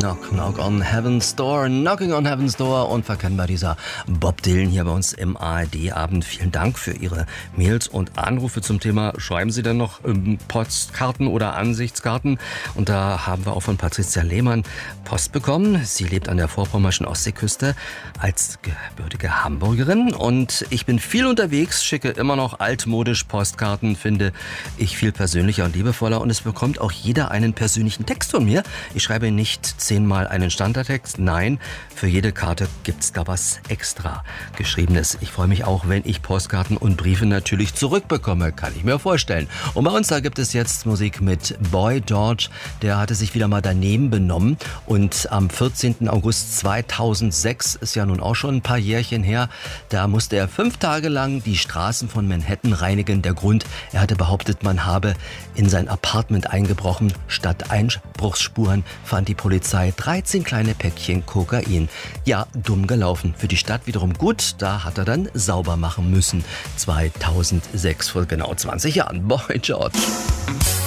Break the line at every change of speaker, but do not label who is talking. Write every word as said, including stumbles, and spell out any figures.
Knock, knock on Heaven's Door, Knocking on Heaven's Door, unverkennbar dieser Bob Dylan hier bei uns im A R D-Abend. Vielen Dank für Ihre Mails und Anrufe zum Thema, schreiben Sie denn noch ähm, Postkarten oder Ansichtskarten? Und da haben wir auch von Patricia Lehmann Post bekommen. Sie lebt an der vorpommerschen Ostseeküste als gebürtige Hamburgerin und ich bin viel unterwegs, schicke immer noch altmodisch Postkarten, finde ich viel persönlicher und liebevoller und es bekommt auch jeder einen persönlichen Text von mir. Ich schreibe nicht zehnmal einen Standardtext, nein, für jede Karte gibt's da was extra Geschriebenes. Ich freue mich auch, wenn ich Postkarten und Briefe natürlich zurückbekomme, kann ich mir vorstellen. Und bei uns da gibt es jetzt Musik mit Boy George, der hatte sich wieder mal daneben benommen und am vierzehnten August zweitausendsechs, ist ja nun auch schon ein paar Jährchen her, da musste er fünf Tage lang die Straßen von Manhattan reinigen. Der Grund, er hatte behauptet, man habe in sein Apartment eingebrochen. Statt Einbruchsspuren fand die Polizei dreizehn kleine Päckchen Kokain. Ja, dumm gelaufen. Für die Stadt wiederum gut, da hat er dann sauber machen müssen. zweitausendsechs, vor genau zwanzig Jahren. Boy George.